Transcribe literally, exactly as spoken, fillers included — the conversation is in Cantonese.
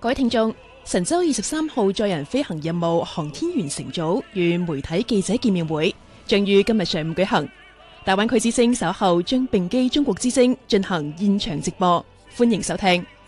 各位聽眾，神舟二十三號載人飛行任務航天員乘組與媒體記者見面會將於今日上午舉行。大灣區之聲稍後將併機中國之聲進行現場直播，歡迎收聽。